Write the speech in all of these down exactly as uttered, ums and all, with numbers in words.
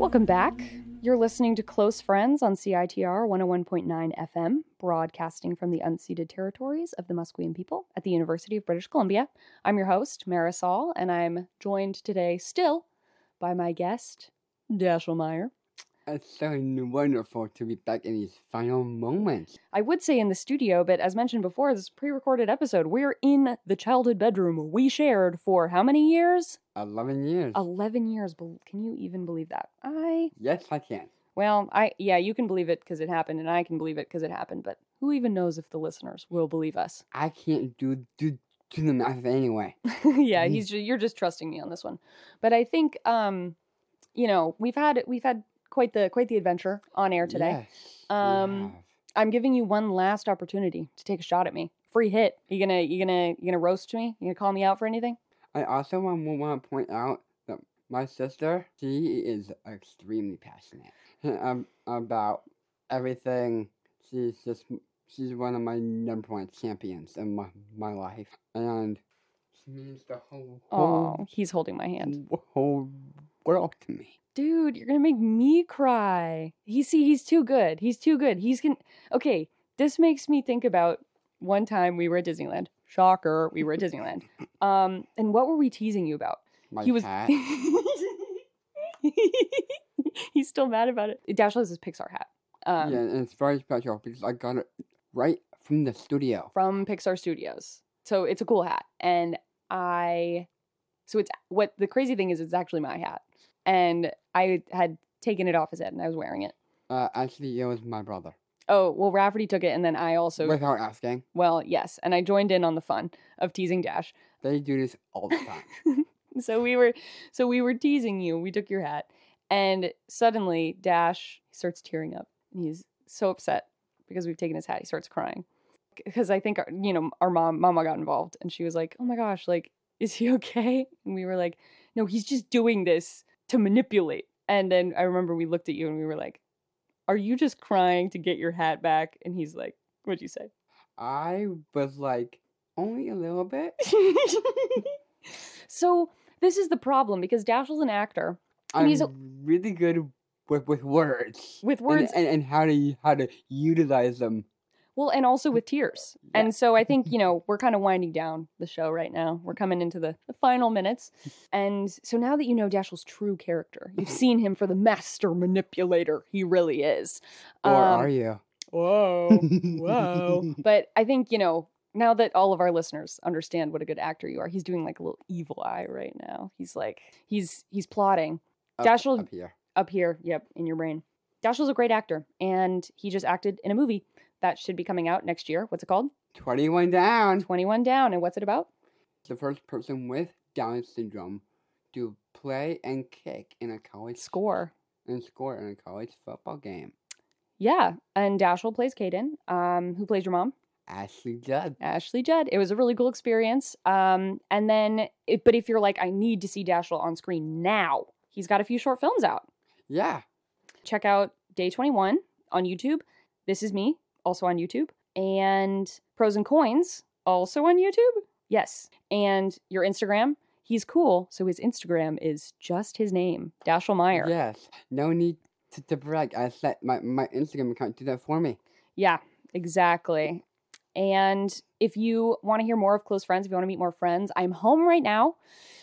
Welcome back. You're listening to Close Friends on C I T R one oh one point nine F M, broadcasting from the unceded territories of the Musqueam people at the University of British Columbia. I'm your host, Marisol, and I'm joined today still by my guest, Dashiell Meyer. It's so wonderful to be back in these final moments. I would say in the studio, but as mentioned before, this is a pre-recorded episode. We're in the childhood bedroom we shared for how many years? Eleven years. Eleven years. Can you even believe that? I... Yes, I can. Well, I yeah, you can believe it because it happened, and I can believe it because it happened, but who even knows if the listeners will believe us? I can't do do, do the math anyway. yeah, he's just, you're just trusting me on this one. But I think, um, you know, we've had we've had quite the quite the adventure on air today. Yes, um, I'm giving you one last opportunity to take a shot at me. Free hit. You gonna you gonna you gonna roast me? You gonna call me out for anything? I also want, want to point out that my sister, she is extremely passionate um, about everything. She's just, she's one of my number one champions in my, my life. And she means the whole, whole, oh, he's holding my hand. whole world to me. Dude, you're gonna make me cry. He see, he's too good. He's too good. He's gonna, okay, this makes me think about one time we were at Disneyland. Shocker, we were at Disneyland. Um, and what were we teasing you about? My he was hat. He's still mad about it. Dashiell has his Pixar hat. Um, yeah, and it's very special because I got it right from the studio. From Pixar Studios. So it's a cool hat. And I, so it's, what the crazy thing is, it's actually my hat. And I had taken it off his head and I was wearing it. Uh, actually, it was my brother. Oh, well, Rafferty took it, and then I also... Without asking. Well, yes, and I joined in on the fun of teasing Dash. They do this all the time. so we were so we were teasing you. We took your hat, and suddenly Dash starts tearing up. He's so upset because we've taken his hat. He starts crying. Because I think, our, you know, our mom, Mama got involved, and she was like, oh my gosh, like, is he okay? And we were like, no, he's just doing this to manipulate. And then I remember we looked at you, and we were like, are you just crying to get your hat back? And he's like, what'd you say? I was like, only a little bit. So this is the problem, because Dashiell's an actor. I'm he's a- really good with, with words. With words. And, and, and how to how to utilize them. Well, and also with tears. Yeah. And so I think, you know, we're kind of winding down the show right now. We're coming into the, the final minutes. And so now that you know Dashiell's true character, you've seen him for the master manipulator he really is. Or um, are you? Whoa. Whoa. But I think, you know, now that all of our listeners understand what a good actor you are, he's doing like a little evil eye right now. He's like, he's he's plotting. Up, Dashiell, up here. Up here, yep, in your brain. Dashiell's a great actor, and he just acted in a movie that should be coming out next year. What's it called? twenty-one Down. twenty-one Down. And what's it about? The first person with Down syndrome to play and kick in a college Score. And score in a college football game. Yeah, and Dashiell plays Kaden. Um, who plays your mom? Ashley Judd. Ashley Judd. It was a really cool experience. Um, and then, it, but if you're like, I need to see Dashiell on screen now, he's got a few short films out. Yeah. Check out Day twenty-one on YouTube. This Is Me, also on YouTube. And Pros and Coins, also on YouTube. Yes. And your Instagram, he's cool. So his Instagram is just his name, Dashiell Meyer. Yes. No need to, to brag. I let my, my Instagram account do that for me. Yeah, exactly. And if you want to hear more of Close Friends, if you want to meet more friends, I'm home right now.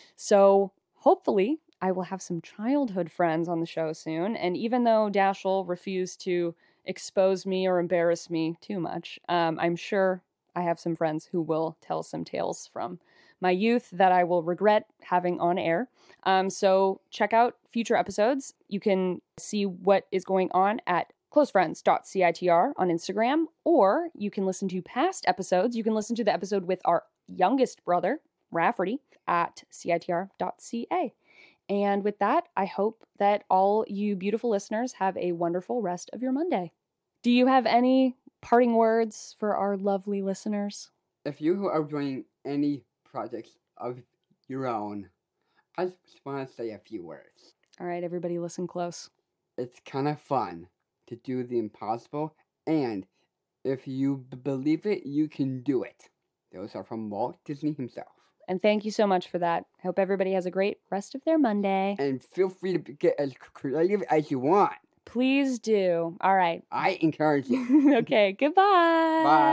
So hopefully I will have some childhood friends on the show soon. And even though Dashiell refused to expose me or embarrass me too much, um, I'm sure I have some friends who will tell some tales from my youth that I will regret having on air. Um, so check out future episodes. You can see what is going on at closefriends dot C I T R on Instagram, or you can listen to past episodes. You can listen to the episode with our youngest brother, Rafferty, at C I T R dot C A. And with that, I hope that all you beautiful listeners have a wonderful rest of your Monday. Do you have any parting words for our lovely listeners? If you are doing any projects of your own, I just want to say a few words. All right, everybody listen close. It's kind of fun to do the impossible, and if you b- believe it, you can do it. Those are from Walt Disney himself. And thank you so much for that. I hope everybody has a great rest of their Monday. And feel free to get as creative as you want. Please do. All right. I encourage it. Okay, goodbye. Bye.